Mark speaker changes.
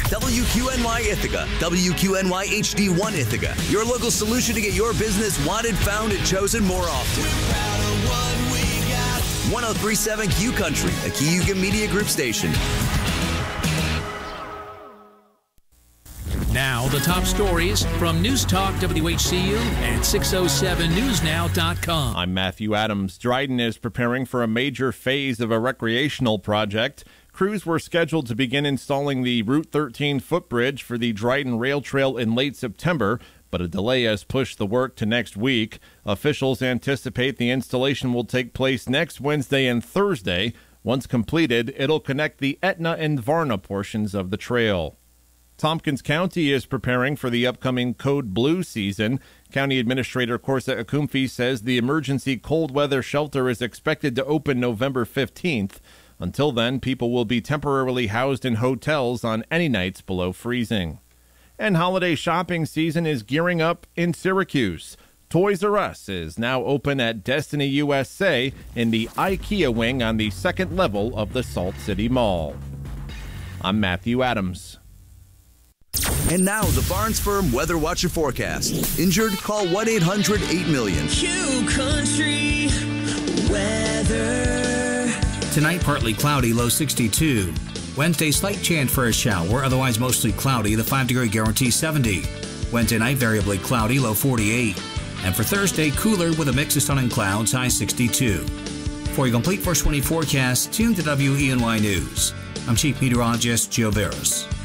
Speaker 1: WQNY Ithaca, WQNY HD1 Ithaca, your local solution to get your business wanted, found, and chosen more often. 1037 Q Country, a Cayuga Media Group station.
Speaker 2: Now, the top stories from News Talk WHCU and 607newsnow.com.
Speaker 3: I'm Matthew Adams. Dryden is preparing for a major phase of a recreational project. Crews were scheduled to begin installing the Route 13 footbridge for the Dryden Rail Trail in late September, but a delay has pushed the work to next week. Officials anticipate the installation will take place next Wednesday and Thursday. Once completed, it'll connect the Etna and Varna portions of the trail. Tompkins County is preparing for the upcoming Code Blue season. County Administrator Corsa Akumfi says the emergency cold weather shelter is expected to open November 15th. Until then, people will be temporarily housed in hotels on any nights below freezing. And holiday shopping season is gearing up in Syracuse. Toys R Us is now open at Destiny USA in the IKEA wing on the second level of the Salt City Mall. I'm Matthew Adams.
Speaker 1: And now, the Barnes Firm Weather Watch and Forecast. Injured? Call 1-800-8-million.
Speaker 4: Q Country weather.
Speaker 5: Tonight, partly cloudy, low 62. Wednesday, slight chance for a shower, otherwise mostly cloudy, the 5-degree guarantee 70. Wednesday night, variably cloudy, low 48. And for Thursday, cooler with a mix of sun and clouds, high 62. For your complete first 20 forecast, tune to WENY News. I'm Chief Meteorologist Joe Veras.